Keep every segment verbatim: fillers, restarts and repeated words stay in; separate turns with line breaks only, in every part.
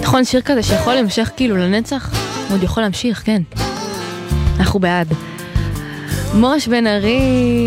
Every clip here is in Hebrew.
נכון, שיר כזה שיכול להמשך כאילו לנצח, הוא עוד יכול להמשיך, כן. אנחנו בעד. מוש בן ארי,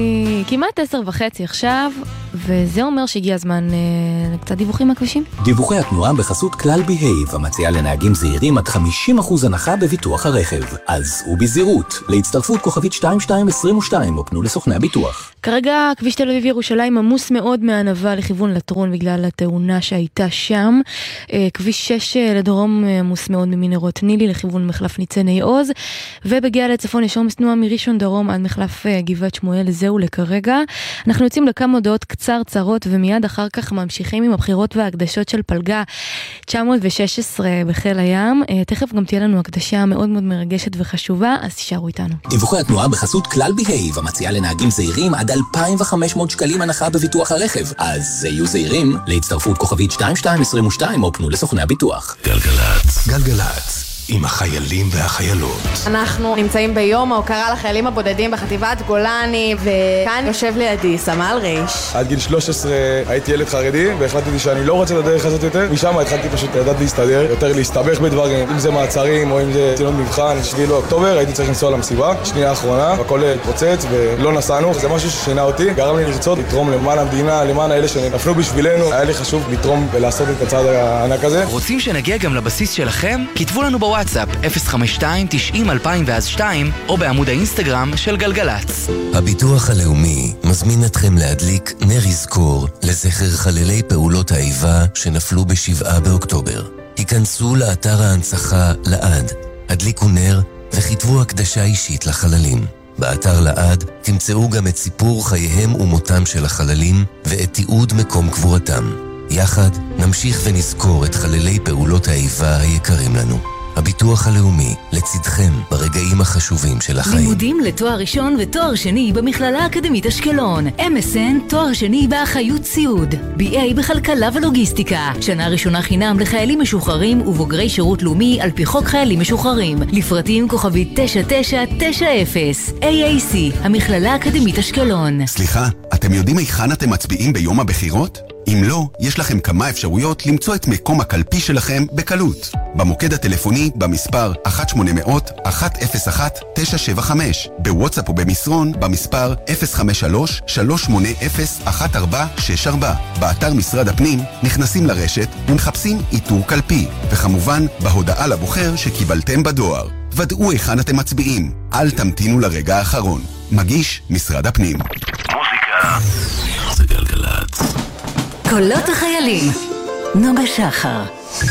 כמעט עשר וחצי עכשיו, וזה אומר שהגיע הזמן אה, לקצת דיווחים מהכבישים.
דיווחי התנועה בחסות כלל בהייב, המציעה לנהגים זהירים עד חמישים אחוז הנחה בביטוח הרכב. אז ובזהירות, להצטרפות כוכבית שתיים שתיים עשרים ושתיים, או פנו לסוכני הביטוח.
כרגע כביש תל אביב ירושלים עמוס מאוד מהענבה לכיוון לטרון בגלל התאונה שהייתה שם. אה, כביש שש לדרום עמוס מאוד ממנהרות נילי לכיוון מחלף ניצני עוז, ובגיע לצפון יש עומס תנועה מראשון דרום עד מחלף אה, גבעת שמואל. זהו לכרגע. אנחנו יוצאים לכמה הודעות קצר צרות, ומיד אחר כך ממשיכים עם הבחירות וההקדשות של פלגה תשע מאות ושש עשרה בחיל הים. תכף גם תהיה לנו הקדשה מאוד מאוד מרגשת וחשובה, אז תישארו איתנו.
דיווחי התנועה בחסות כלל בהייב, המציעה לנהגים זהירים עד אלפיים וחמש מאות שקלים הנחה בביטוח הרכב. אז יהיו זהירים, להצטרפות כוכבית שתיים שתיים עשרים ושתיים, או פנו לסוכני הביטוח.
גלגלץ. גלגלץ. עם החיילים והחיילות.
אנחנו נמצאים ביום ההוקרה לחיילים הבודדים בחטיבת גולני, וכאן יושב לידי סמל ריש.
עד גיל שלוש עשרה הייתי ילד חרדי, והחלטתי שאני לא רוצה את הדרך הזאת יותר. משם התחלתי פשוט לדעת להסתדר, יותר להסתבך בדברים, אם זה מעצרים או אם זה ציונות מבחן. שביעי לאוקטובר הייתי צריך לנסוע למסיבה, שנייה האחרונה, הכל פוצץ ולא נסענו. זה משהו ששינה אותי, גרם לי לרצות לתרום למען המדינה, למען האלה שנפלו בשבילנו. היה לי חשוב לתרום ולעשות את הצעד הענק הזה.
רוצים שנגיע גם לבסיס שלכם? כתבו לנו בוואטסאפ אפס חמש שתיים תשעים אלפיים ואז שתיים, או בעמוד האינסטגרם של גלגלץ.
הביטוח הלאומי מזמין אתכם להדליק נר יזכור לזכר חללי פעולות האיבה שנפלו בשבעה באוקטובר. היכנסו לאתר ההנצחה לעד, הדליקו נר וכתבו הקדשה אישית לחללים. באתר לעד תמצאו גם את סיפור חייהם ומותם של החללים ואת תיעוד מקום קבורתם. יחד נמשיך ונזכור את חללי פעולות האיבה היקרים לנו. הביטוח הלאומי, לצדכם ברגעים החשובים של החיים.
לימודים לתואר ראשון ותואר שני במכללה האקדמית אשקלון. אם אס אן תואר שני באחריות סיעוד. בי איי בכלכלה ולוגיסטיקה. שנה ראשונה חינם לחיילים משוחררים ובוגרי שירות לאומי על פי חוק חיילים משוחררים. לפרטים כוכבית תשע תשע תשע אפס. איי איי סי, המכללה האקדמית אשקלון.
סליחה, אתם יודעים היכן אתם מצביעים ביום הבחירות? אם לא, יש לכם כמה אפשרויות למצוא את מקום הקלפי שלכם בקלות. במוקד הטלפוני במספר אחת שמונה אפס אפס אחת אפס אחת תשע שבע חמש, בוואטסאפ או במסרון במספר אפס חמש שלוש שלוש שמונה אפס אחת ארבע שש ארבע. באתר משרד הפנים נכנסים לרשת ומחפשים איתור קלפי, וכמובן בהודעה לבוחר שקיבלתם בדואר. ודאו היכן אתם מצביעים, אל תמתינו לרגע האחרון. מגיש משרד הפנים.
מוזיקה זה גלגלץ.
קולות החיילים. נוגה שחר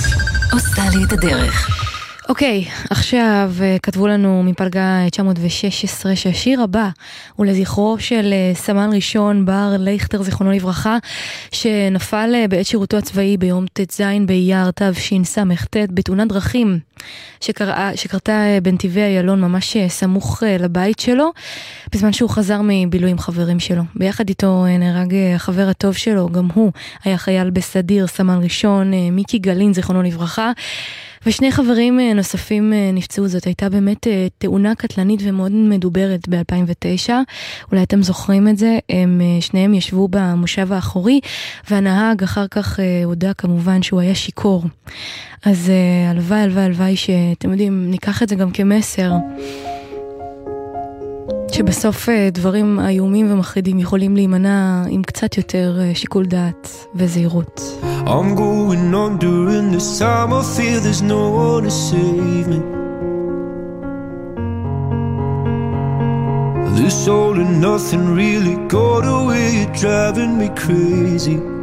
עושה לי את הדרך.
אוקיי, עכשיו כתבו לנו מפלגה תשע מאות ושש עשרה שהשיר הבא הוא לזכרו של סמל ראשון בר ליכטר זיכרונו לברכה, שנפל בעת שירותו הצבאי ביום ט"ז באייר תשס"ט בתאונת דרכים שקרה, שקרתה בנתיבי איילון ממש סמוך לבית שלו, בזמן שהוא חזר מבילוי עם חברים שלו. ביחד איתו נהרג החבר הטוב שלו, גם הוא היה חייל בסדיר, סמל ראשון מיקי גלין זיכרונו לברכה, ושני חברים נוספים נפצעו. זאת הייתה באמת תאונה קטלנית ומאוד מדוברת ב-אלפיים ותשע. אולי אתם זוכרים את זה. הם, שניהם ישבו במושב האחורי, והנהג אחר כך הודע כמובן שהוא היה שיקור. אז הלוואי, הלוואי, הלוואי שאתם יודעים, ניקח את זה גם כמסר. שבסוף דברים איומים ומחרידים יכולים להימנע עם קצת יותר שיקול דעת וזהירות.
I'm going on during this time I feel there's no one to save me. This all and nothing really got away, you're driving me crazy.